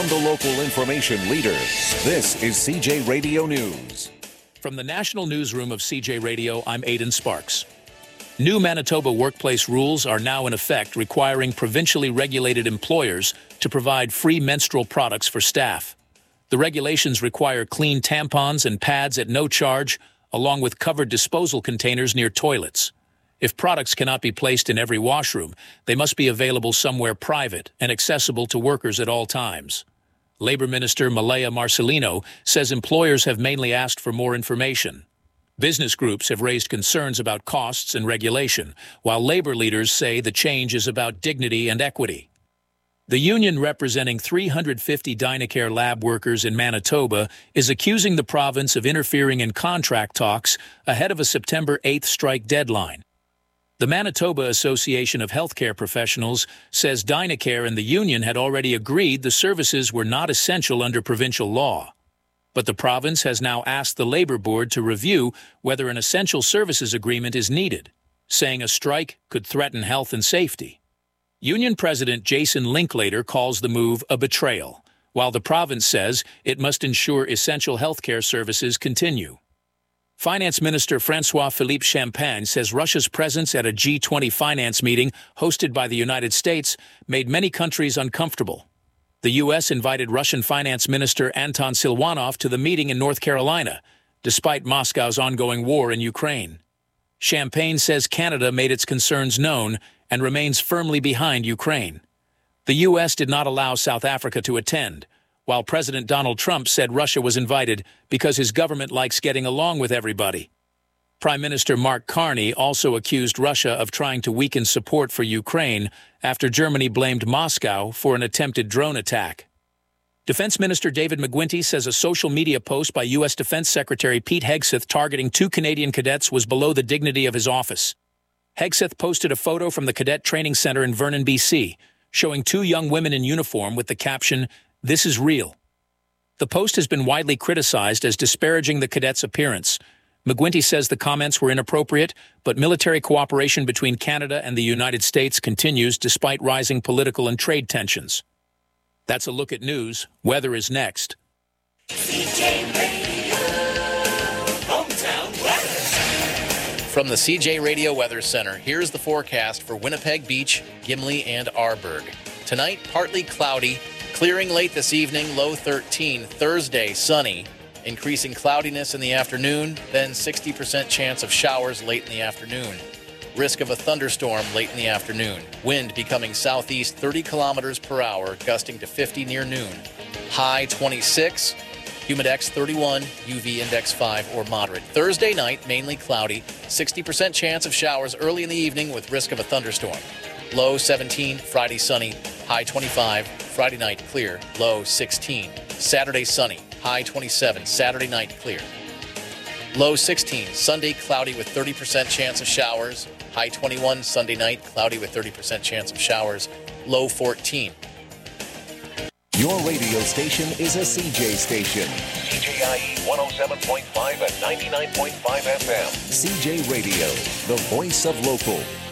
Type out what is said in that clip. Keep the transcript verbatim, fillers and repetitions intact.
from the local information leader. This is C J Radio News. From the National Newsroom of C J Radio, I'm Aidan Sparks. New Manitoba workplace rules are now in effect, requiring provincially regulated employers to provide free menstrual products for staff. The regulations require clean tampons and pads at no charge, along with covered disposal containers near toilets. If products cannot be placed in every washroom, they must be available somewhere private and accessible to workers at all times. Labor Minister Malaya Marcelino says employers have mainly asked for more information. Business groups have raised concerns about costs and regulation, while labor leaders say the change is about dignity and equity. The union representing three hundred fifty Dynacare lab workers in Manitoba is accusing the province of interfering in contract talks ahead of a September eighth strike deadline. The Manitoba Association of Healthcare Professionals says Dynacare and the union had already agreed the services were not essential under provincial law. But the province has now asked the Labor Board to review whether an essential services agreement is needed, saying a strike could threaten health and safety. Union President Jason Linklater calls the move a betrayal, while the province says it must ensure essential healthcare services continue. Finance Minister François-Philippe Champagne says Russia's presence at a G twenty finance meeting hosted by the United States made many countries uncomfortable. The U S invited Russian Finance Minister Anton Silwanov to the meeting in North Carolina, despite Moscow's ongoing war in Ukraine. Champagne says Canada made its concerns known and remains firmly behind Ukraine. The U S did not allow South Africa to attend, while President Donald Trump said Russia was invited because his government likes getting along with everybody. Prime Minister Mark Carney also accused Russia of trying to weaken support for Ukraine after Germany blamed Moscow for an attempted drone attack. Defense Minister David McGuinty says a social media post by U S Defense Secretary Pete Hegseth targeting two Canadian cadets was below the dignity of his office. Hegseth posted a photo from the Cadet Training Center in Vernon, B C, showing two young women in uniform with the caption, "This is real." The post has been widely criticized as disparaging the cadets' appearance. McGuinty says the comments were inappropriate, but military cooperation between Canada and the United States continues despite rising political and trade tensions. That's a look at news. Weather is next. C J Radio, hometown weather. From the C J Radio Weather Center, here's the forecast for Winnipeg Beach, Gimli, and Arborg. Tonight, partly cloudy, clearing late this evening, low thirteen. Thursday, sunny, increasing cloudiness in the afternoon, then sixty percent chance of showers late in the afternoon. Risk of a thunderstorm late in the afternoon. Wind becoming southeast thirty kilometers per hour, gusting to fifty near noon. High twenty-six, humidex thirty-one, U V index five or moderate. Thursday night, mainly cloudy, sixty percent chance of showers early in the evening with risk of a thunderstorm. Low seventeen, Friday sunny, high twenty-five, Friday night clear, low sixteen. Saturday sunny, high twenty-seven, Saturday night clear. Low sixteen, Sunday cloudy with thirty percent chance of showers, high twenty-one, Sunday night cloudy with thirty percent chance of showers, low fourteen. Your radio station is a C J station. C J I E one oh seven point five and ninety-nine point five F M. C J Radio, the voice of local.